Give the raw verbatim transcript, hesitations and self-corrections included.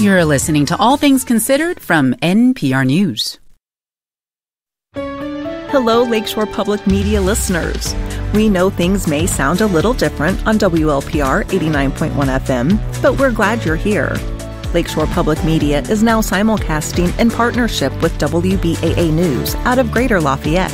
You're listening to All Things Considered from N P R News. Hello, Lakeshore Public Media listeners. We know things may sound a little different on W L P R eighty-nine point one F M, but we're glad you're here. Lakeshore Public Media is now simulcasting in partnership with W B A A News out of Greater Lafayette.